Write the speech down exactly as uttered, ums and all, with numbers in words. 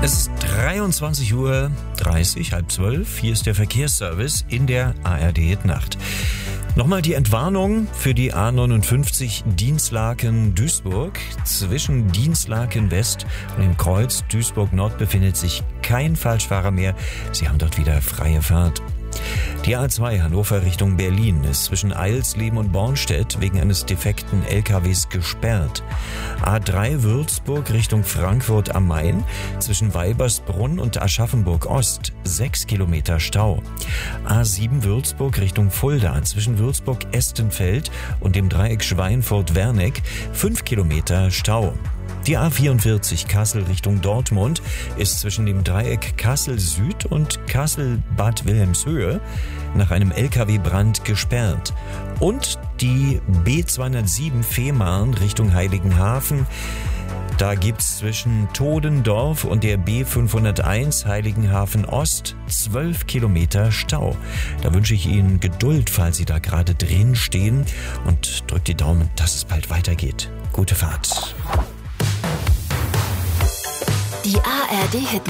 Es ist dreiundzwanzig Uhr dreißig, halb zwölf. Hier ist der Verkehrsservice in der A R D-Hit-Nacht. Nochmal die Entwarnung für die A neunundfünfzig Dinslaken-Duisburg. Zwischen Dinslaken West und dem Kreuz Duisburg Nord befindet sich kein Falschfahrer mehr. Sie haben dort wieder freie Fahrt. Die A zwei Hannover Richtung Berlin ist zwischen Eilsleben und Bornstedt wegen eines defekten L K Ws gesperrt. A drei Würzburg Richtung Frankfurt am Main zwischen Weibersbrunn und Aschaffenburg Ost sechs Kilometer Stau. A sieben Würzburg Richtung Fulda zwischen Würzburg-Estenfeld und dem Dreieck Schweinfurt-Werneck fünf Kilometer Stau. Die A vierundvierzig Kassel Richtung Dortmund ist zwischen dem Dreieck Kassel Süd und Kassel-Bad Wilhelmshöhe nach einem L K W-Brand gesperrt. Und die B zweihundertsieben Fehmarn Richtung Heiligenhafen. Da gibt's zwischen Todendorf und der B fünfhunderteins Heiligenhafen Ost zwölf Kilometer Stau. Da wünsche ich Ihnen Geduld, falls Sie da gerade drin stehen, und drückt die Daumen, dass es bald weitergeht. Gute Fahrt. Die A R D-Hit